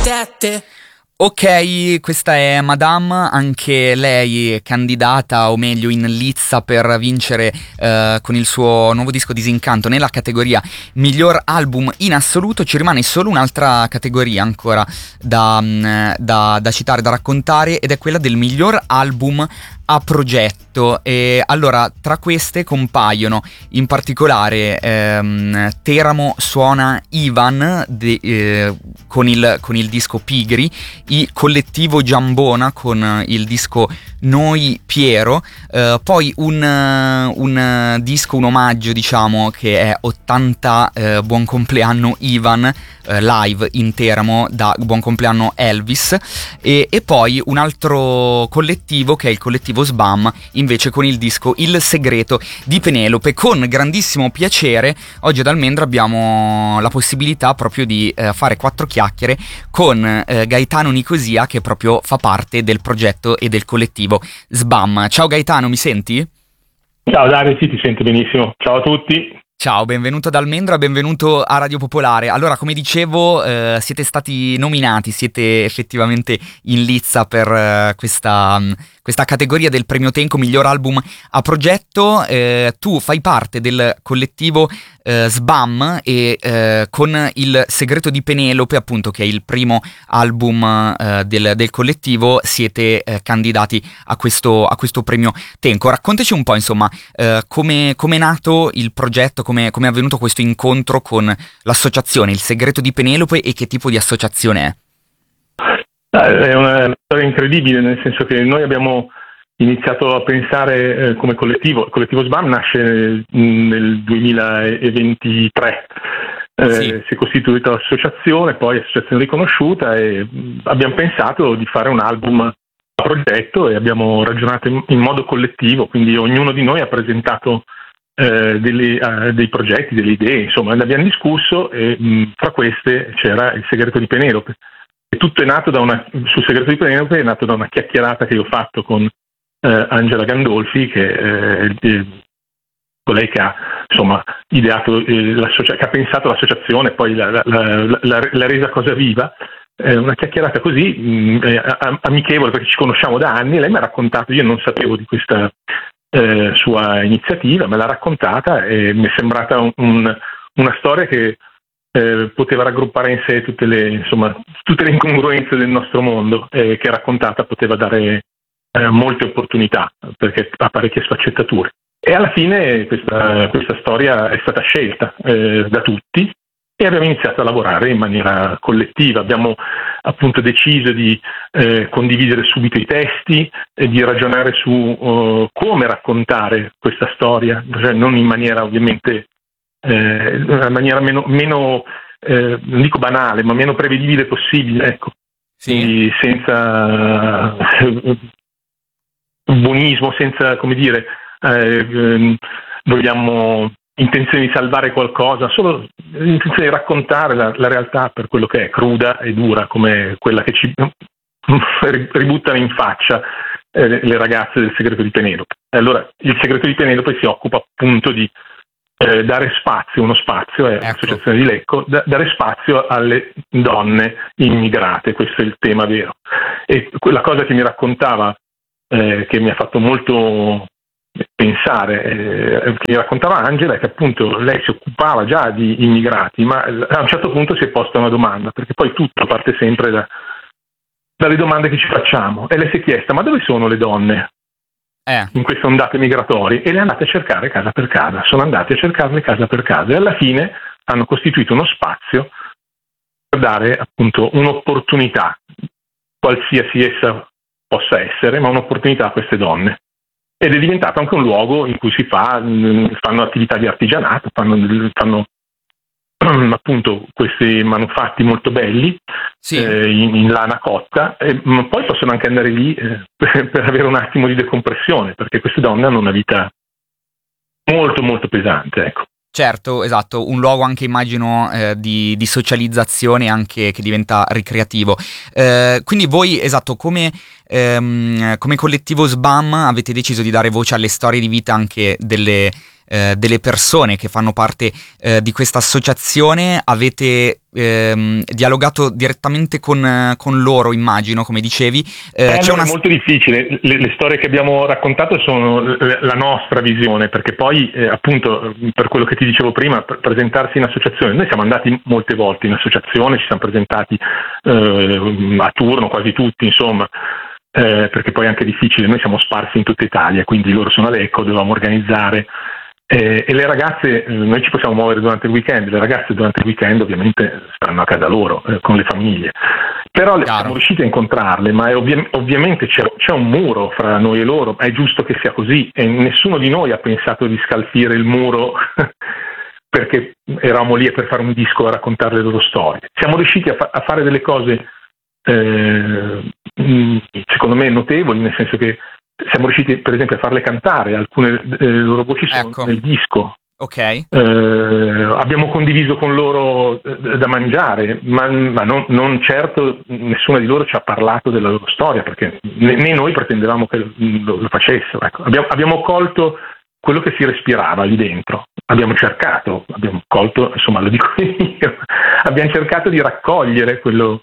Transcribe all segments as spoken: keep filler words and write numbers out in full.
tette. Ok, questa è Madame, anche lei candidata, o meglio in lizza per vincere eh, con il suo nuovo disco Disincanto nella categoria miglior album in assoluto. Ci rimane solo un'altra categoria ancora da, da, da citare, da raccontare, ed è quella del miglior album a progetto. E allora, tra queste compaiono in particolare ehm, Teramo suona Ivan de, eh, con, il, con il disco Pigri, i Collettivo Giambona con il disco Noi Piero, eh, poi un, un disco, un omaggio diciamo, che è ottanta eh, Buon compleanno Ivan, eh, live in Teramo da Buon compleanno Elvis, e, e poi un altro collettivo che è il collettivo Sbam, invece con il disco Il segreto di Penelope. Con grandissimo piacere oggi ad Almendra abbiamo la possibilità proprio di eh, fare quattro chiacchiere con eh, Gaetano Nicosia, che proprio fa parte del progetto e del collettivo Sbam. Ciao Gaetano, mi senti? Ciao Dario, sì, ti sento benissimo. Ciao a tutti. Ciao, benvenuto ad Almendra, benvenuto a Radio Popolare. Allora, come dicevo, eh, siete stati nominati, siete effettivamente in lizza per eh, questa, questa categoria del Premio Tenco miglior album a progetto. Eh, tu fai parte del collettivo eh, Sbam e eh, con Il segreto di Penelope, appunto, che è il primo album eh, del, del collettivo, siete eh, candidati a questo, a questo Premio Tenco. Raccontaci un po', insomma, eh, come è nato il progetto, come è avvenuto questo incontro con l'associazione Il segreto di Penelope e che tipo di associazione è? È una storia incredibile, nel senso che noi abbiamo iniziato a pensare eh, come collettivo. Il collettivo Sbam nasce nel duemilaventitré, eh, sì. Si è costituita l'associazione, poi associazione riconosciuta, e abbiamo pensato di fare un album a progetto e abbiamo ragionato in, in modo collettivo, quindi ognuno di noi ha presentato Eh, delle, uh, dei progetti, delle idee, insomma, ne abbiamo discusso e mh, fra queste c'era Il segreto di Penelope. E tutto è nato da una, sul segreto di Penelope è nato da una chiacchierata che io ho fatto con uh, Angela Gandolfi, che è eh, colei che ha, insomma, ideato, eh, che ha pensato l'associazione, poi l'ha, la, la, la resa cosa viva. Eh, una chiacchierata così mh, eh, amichevole, perché ci conosciamo da anni. Lei mi ha raccontato, io non sapevo di questa Eh, sua iniziativa, me l'ha raccontata e mi è sembrata un, un, una storia che eh, poteva raggruppare in sé tutte le, insomma, tutte le incongruenze del nostro mondo, eh, che raccontata poteva dare eh, molte opportunità, perché ha parecchie sfaccettature. E alla fine questa, questa storia è stata scelta eh, da tutti e abbiamo iniziato a lavorare in maniera collettiva. Abbiamo appunto deciso di eh, condividere subito i testi e di ragionare su uh, come raccontare questa storia, cioè non in maniera ovviamente eh, in maniera meno, meno eh, non dico banale, ma meno prevedibile possibile, ecco. Sì. Quindi senza eh, buonismo, senza, come dire, eh, vogliamo intenzione di salvare qualcosa, solo l'intenzione di raccontare la, la realtà per quello che è, cruda e dura, come quella che ci ributtano in faccia eh, le ragazze del segreto di Penelope. E allora il segreto di Penelope si occupa appunto di eh, dare spazio, uno spazio, è ecco. L'associazione di Lecco, da, dare spazio alle donne immigrate, questo è il tema vero. E quella cosa che mi raccontava, eh, che mi ha fatto molto pensare, eh, che raccontava Angela, è che appunto lei si occupava già di immigrati, ma a un certo punto si è posta una domanda, perché poi tutto parte sempre da, dalle domande che ci facciamo, e lei si è chiesta: ma dove sono le donne eh. in queste ondate migratorie? E le è andate a cercare casa per casa, sono andate a cercarle casa per casa, e alla fine hanno costituito uno spazio per dare appunto un'opportunità, qualsiasi essa possa essere, ma un'opportunità a queste donne. Ed è diventato anche un luogo in cui si fa, fanno attività di artigianato, fanno, fanno appunto questi manufatti molto belli, sì. eh, in, in lana cotta, e poi possono anche andare lì eh, per, per avere un attimo di decompressione, perché queste donne hanno una vita molto molto pesante, ecco. Certo, esatto, un luogo anche, immagino, eh, di, di socializzazione, anche che diventa ricreativo. Eh, quindi voi, esatto, come, ehm, come collettivo Sbam avete deciso di dare voce alle storie di vita anche delle, eh, delle persone che fanno parte eh, di questa associazione. Avete ehm, dialogato direttamente con, con loro, immagino, come dicevi. Eh, eh, c'è allora, una... È molto difficile, le, le storie che abbiamo raccontato sono la nostra visione, perché poi eh, appunto per quello che ti dicevo prima, per presentarsi in associazione, noi siamo andati molte volte in associazione, ci siamo presentati eh, a turno quasi tutti, insomma, eh, perché poi è anche difficile, noi siamo sparsi in tutta Italia, quindi loro sono a Lecco, dovevamo organizzare eh, e le ragazze, eh, noi ci possiamo muovere durante il weekend, le ragazze durante il weekend ovviamente stanno a casa loro eh, con le famiglie, però le, siamo riusciti a incontrarle, ma è ovvi- ovviamente c'è, c'è un muro fra noi e loro, è giusto che sia così e nessuno di noi ha pensato di scalfire il muro perché eravamo lì per fare un disco a raccontare le loro storie. Siamo riusciti a, fa- a fare delle cose eh, secondo me notevoli, nel senso che siamo riusciti per esempio a farle cantare, alcune delle loro voci sono ecco. nel disco. Ok. Eh, abbiamo condiviso con loro eh, da mangiare, ma, ma non, non certo nessuna di loro ci ha parlato della loro storia, perché né, né noi pretendevamo che lo, lo facessero. Ecco. Abbiamo, abbiamo colto quello che si respirava lì dentro, abbiamo cercato, abbiamo colto, insomma lo dico io, abbiamo cercato di raccogliere quello,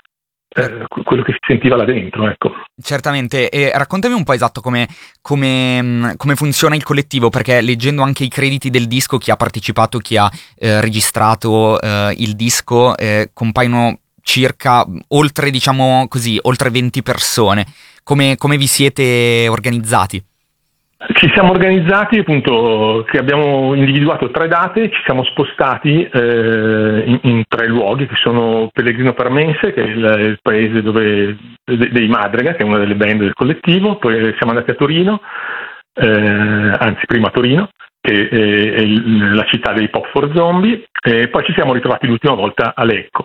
eh, quello che si sentiva là dentro, ecco. Certamente, e raccontami un po' esatto come, come, come funziona il collettivo, perché leggendo anche i crediti del disco, chi ha partecipato, chi ha eh, registrato eh, il disco, eh, compaiono circa oltre, diciamo così, oltre venti persone. Come, come vi siete organizzati? Ci siamo organizzati appunto che abbiamo individuato tre date, ci siamo spostati eh, in, in tre luoghi che sono Pellegrino Parmense, che è il, il paese dove, de, dei Madrega, che è una delle band del collettivo, poi siamo andati a Torino, eh, anzi prima a Torino, che è, è il, la città dei Pop for Zombie, e poi ci siamo ritrovati l'ultima volta a Lecco.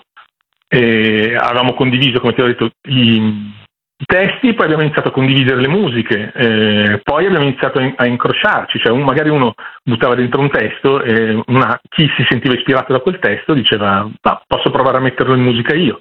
E avevamo condiviso, come ti ho detto, i I testi, poi abbiamo iniziato a condividere le musiche, eh, poi abbiamo iniziato a, in- a incrociarci, cioè un, magari uno buttava dentro un testo e una, chi si sentiva ispirato da quel testo diceva ma posso provare a metterlo in musica io.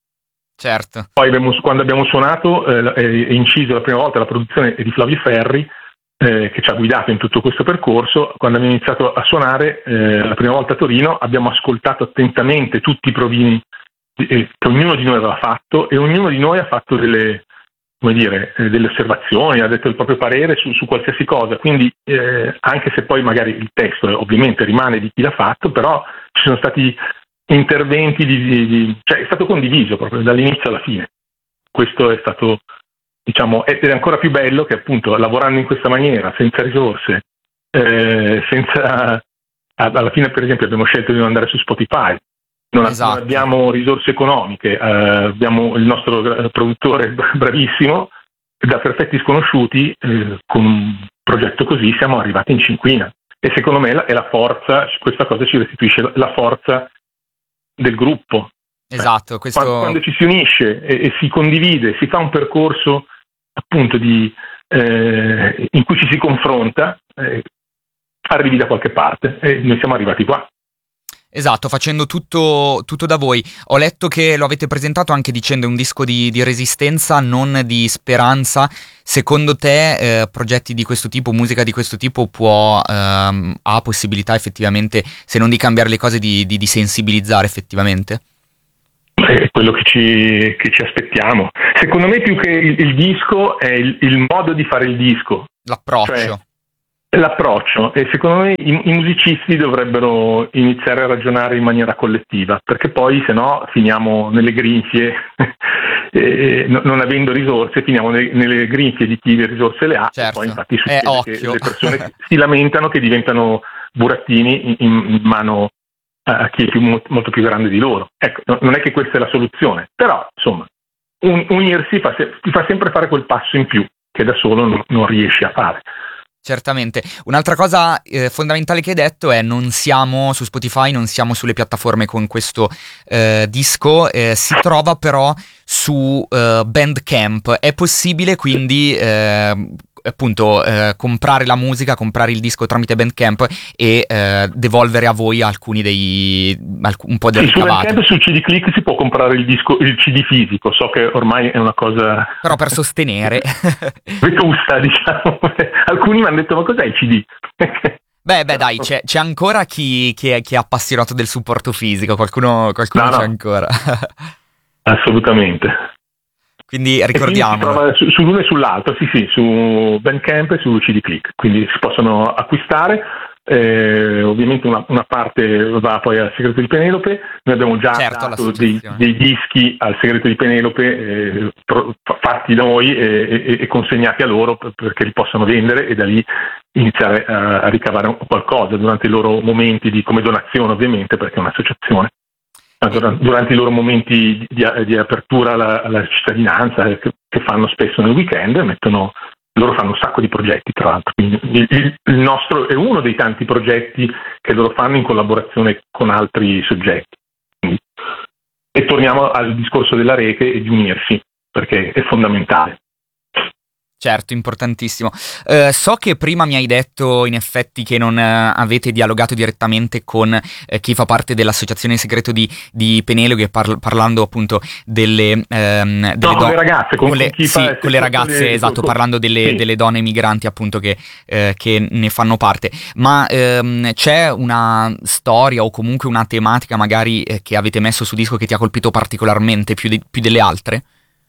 Certo. Poi abbiamo, quando abbiamo suonato eh, e inciso la prima volta la produzione di Flavio Ferri, eh, che ci ha guidato in tutto questo percorso, quando abbiamo iniziato a suonare eh, la prima volta a Torino abbiamo ascoltato attentamente tutti i provini che ognuno di noi aveva fatto e ognuno di noi ha fatto delle, come dire, eh, delle osservazioni, ha detto il proprio parere su, su qualsiasi cosa, quindi eh, anche se poi magari il testo eh, ovviamente rimane di chi l'ha fatto, però ci sono stati interventi di, di, di cioè è stato condiviso proprio dall'inizio alla fine. Questo è stato, diciamo, ed è ancora più bello che appunto lavorando in questa maniera, senza risorse, eh, senza, alla fine per esempio abbiamo scelto di non andare su Spotify. Non, esatto. non abbiamo risorse economiche, eh, abbiamo il nostro produttore bravissimo, da perfetti sconosciuti, eh, con un progetto così siamo arrivati in cinquina. E secondo me è la forza, questa cosa ci restituisce la forza del gruppo. Esatto. Questo... Quando, quando ci si unisce e, e si condivide, si fa un percorso appunto di, eh, in cui ci si confronta, eh, arrivi da qualche parte e noi siamo arrivati qua. Esatto, facendo tutto, tutto da voi. Ho letto che lo avete presentato anche dicendo un disco di, di resistenza, non di speranza. Secondo te eh, progetti di questo tipo, musica di questo tipo può, ehm, ha possibilità effettivamente, se non di cambiare le cose, di, di, di sensibilizzare effettivamente? È quello che ci, che ci aspettiamo. Secondo me più che il, il disco è il, il modo di fare il disco. L'approccio. Cioè, l'approccio, e secondo me i, i musicisti dovrebbero iniziare a ragionare in maniera collettiva, perché poi se no finiamo nelle grinfie e, no, non avendo risorse finiamo ne, nelle grinfie di chi le risorse le ha. Certo. E poi infatti eh, succede che le persone si lamentano che diventano burattini in, in mano a chi è più, molto più grande di loro. Ecco, no, non è che questa è la soluzione, però insomma un, unirsi fa se, ti fa sempre fare quel passo in più che da solo non, non riesci a fare. Certamente. Un'altra cosa eh, fondamentale che hai detto è non siamo su Spotify, non siamo sulle piattaforme con questo eh, disco, eh, si trova però su eh, Bandcamp. È possibile quindi eh, appunto eh, comprare la musica, comprare il disco tramite Bandcamp e eh, devolvere a voi alcuni dei alc- un po' del sì, ricavato. Su Bandcamp, sul C D Click si può comprare il disco, il C D fisico, so che ormai è una cosa però per sostenere vetusta, diciamo. Alcuni mi hanno detto ma cos'è il C D? Beh, beh, dai, c'è, c'è ancora chi, chi, è, chi è appassionato del supporto fisico, qualcuno, qualcuno no, c'è no. ancora. Assolutamente. Quindi ricordiamo. Si trova su, sull'uno e sull'altro, sì, sì, su Bandcamp e su C D Click, quindi si possono acquistare. Eh, ovviamente una, una parte va poi al Segreto di Penelope. Noi abbiamo già certo, dato dei, dei dischi al Segreto di Penelope eh, pro, fatti da noi e, e, e consegnati a loro perché li possano vendere e da lì iniziare a, a ricavare qualcosa durante i loro momenti di, come donazione ovviamente, perché è un'associazione. Durante i loro momenti di, di apertura alla, alla cittadinanza che, che fanno spesso nel weekend, mettono, loro fanno un sacco di progetti tra l'altro, quindi il, il nostro è uno dei tanti progetti che loro fanno in collaborazione con altri soggetti. Quindi, e torniamo al discorso della rete e di unirsi, perché è fondamentale. Certo, importantissimo. Uh, so che prima mi hai detto in effetti che non uh, avete dialogato direttamente con uh, chi fa parte dell'associazione Segreto di, di Penelope, par- parlando appunto delle, um, delle no, don- con le ragazze, con, con le, con chi sì, fa, con le ragazze, le, esatto, con, parlando delle, sì. delle donne migranti appunto che, uh, che ne fanno parte. Ma um, c'è una storia o comunque una tematica magari eh, che avete messo su disco che ti ha colpito particolarmente più, di, più delle altre?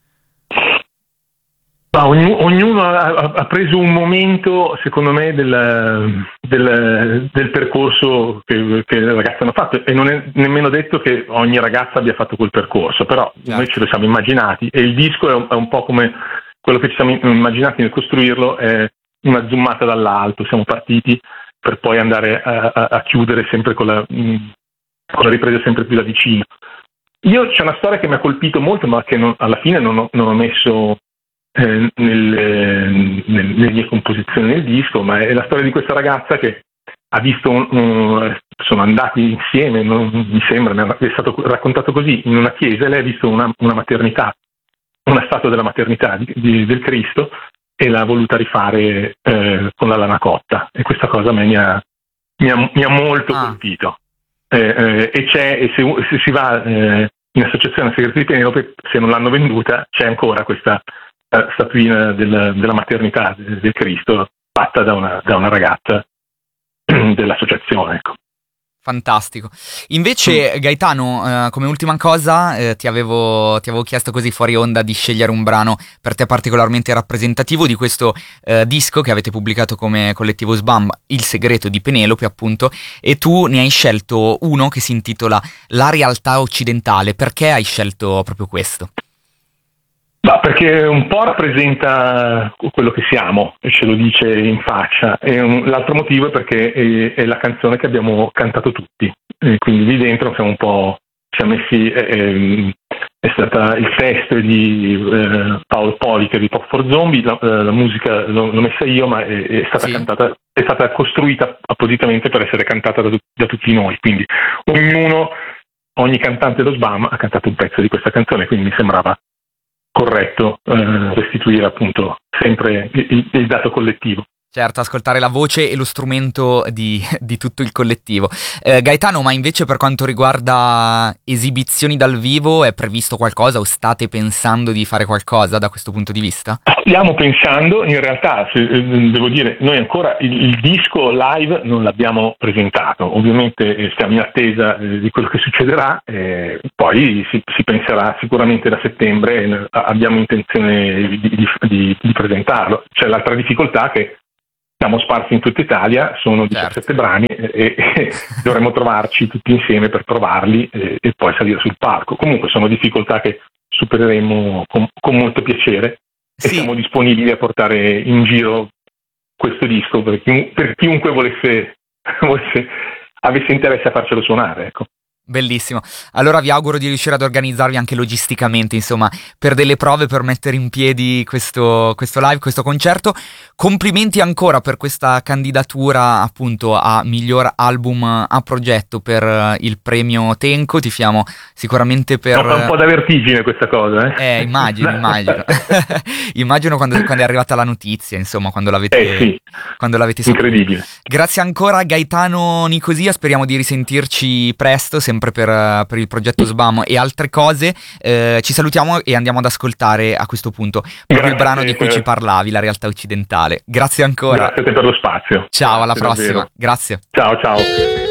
Ognuno, ognuno ha, ha preso un momento, secondo me, del, del, del percorso che, che le ragazze hanno fatto, e non è nemmeno detto che ogni ragazza abbia fatto quel percorso, però certo. Noi ce lo siamo immaginati e il disco è un, è un po' come quello che ci siamo immaginati nel costruirlo, è una zoomata dall'alto, siamo partiti per poi andare a, a, a chiudere sempre con la, con la ripresa sempre più da vicino. Io c'è una storia che mi ha colpito molto, ma che non, alla fine non ho, non ho messo Eh, nelle, nelle, nelle mie composizioni del disco, ma è la storia di questa ragazza che ha visto un, un, sono andati insieme, non, mi sembra, è stato raccontato così, in una chiesa, e lei ha visto una, una maternità, una statua della maternità di, di, del Cristo, e l'ha voluta rifare eh, con la lana cotta, e questa cosa a me mi ha, mi ha, mi ha molto ah. colpito. Eh, eh, e c'è, e se, se si va eh, in associazione Segreto di Penelope, se non l'hanno venduta, c'è ancora questa statuina del, della maternità del Cristo fatta da una, da una ragazza dell'associazione, ecco. Fantastico. Invece mm. Gaetano, eh, come ultima cosa eh, ti avevo ti avevo chiesto così fuori onda di scegliere un brano per te particolarmente rappresentativo di questo eh, disco che avete pubblicato come collettivo SBAM, Il Segreto di Penelope appunto, e tu ne hai scelto uno che si intitola La realtà occidentale. Perché hai scelto proprio questo? Ma perché un po' rappresenta quello che siamo e ce lo dice in faccia, e un, l'altro motivo è perché è, è la canzone che abbiamo cantato tutti, e quindi lì dentro siamo un po' ci siamo messi, eh, è stata il testo di eh, Paolo Polica di Pop for Zombie, la, la musica l'ho, l'ho messa io, ma è, è stata sì. cantata, è stata costruita appositamente per essere cantata da, da tutti noi, quindi ognuno, ogni cantante dello SBAM ha cantato un pezzo di questa canzone, quindi mi sembrava corretto eh, restituire appunto sempre il, il dato collettivo. Certo, ascoltare la voce e lo strumento di, di tutto il collettivo. Eh, Gaetano, ma invece per quanto riguarda esibizioni dal vivo è previsto qualcosa o state pensando di fare qualcosa da questo punto di vista? Stiamo pensando, in realtà se, devo dire, noi ancora il, il disco live non l'abbiamo presentato, ovviamente stiamo in attesa eh, di quello che succederà, eh, poi si, si penserà sicuramente da settembre, eh, abbiamo intenzione di, di, di, di presentarlo. C'è l'altra difficoltà che siamo sparsi in tutta Italia, sono diciassette certo. brani e, e dovremmo trovarci tutti insieme per provarli e, e poi salire sul palco. Comunque sono difficoltà che supereremo con, con molto piacere sì. e siamo disponibili a portare in giro questo disco per, chi, per chiunque volesse, volesse avesse interesse a farcelo suonare, ecco. Bellissimo, allora vi auguro di riuscire ad organizzarvi anche logisticamente, insomma, per delle prove, per mettere in piedi questo, questo live, questo concerto. Complimenti ancora per questa candidatura appunto a miglior album a progetto per il premio Tenco, tifiamo sicuramente per... No, fa un po' da vertigine questa cosa, eh? Eh, immagino, immagino. Immagino quando, quando è arrivata la notizia, insomma, quando l'avete, eh sì. quando l'avete saputo. Incredibile. Grazie ancora Gaetano Nicosia, speriamo di risentirci presto, sempre per, per il progetto Sbam e altre cose. Eh, ci salutiamo e andiamo ad ascoltare a questo punto proprio Grazie il brano di cui per... ci parlavi, La realtà occidentale. Grazie ancora. Grazie a te per lo spazio. Ciao, alla Grazie prossima. davvero. Grazie. Ciao, ciao.